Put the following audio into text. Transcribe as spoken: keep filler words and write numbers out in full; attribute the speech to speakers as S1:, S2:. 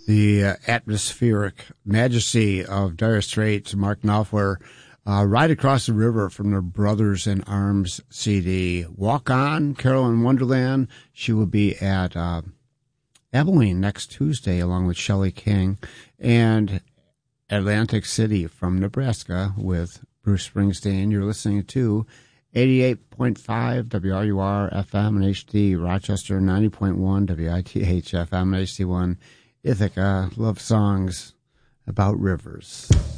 S1: the uh, atmospheric majesty of Dire Straits, Mark Knopfler, uh, right across the river from the Brothers in Arms C D. Walk On, Carol in Wonderland. She will be at uh, Abilene next Tuesday along with Shelley King, and Atlantic City from Nebraska with Bruce Springsteen. You're listening to eighty-eight point five W R U R F M and H D, Rochester ninety point one W I T H F M and H D one, Ithaca. Love songs about rivers.